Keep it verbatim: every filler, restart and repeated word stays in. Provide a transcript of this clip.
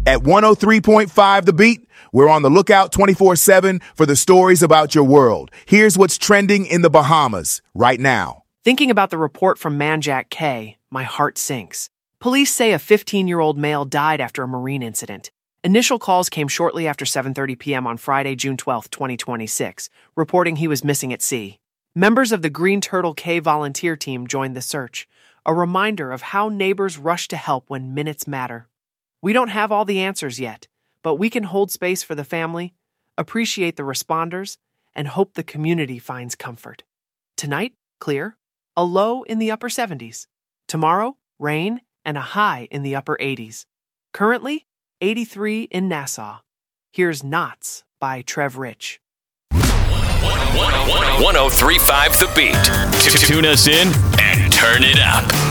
At one oh three point five The Beat, we're on the lookout twenty-four seven for the stories about your world. Here's what's trending in the Bahamas right now. Thinking about the report from Manjack Cay, my heart sinks. Police say a fifteen-year-old male died after a marine incident. Initial calls came shortly after seven thirty p.m. on Friday, June twelfth, twenty twenty-six, reporting he was missing at sea. Members of the Green Turtle Cay volunteer team joined the search, a reminder of how neighbors rush to help when minutes matter. We don't have all the answers yet, but we can hold space for the family, appreciate the responders, and hope the community finds comfort. Tonight, clear, a low in the upper seventies. Tomorrow, rain, and a high in the upper eighties. Currently, eighty-three in Nassau. Here's Knots by Trev Rich. one oh three point five The Beat. Tune us in and turn it up.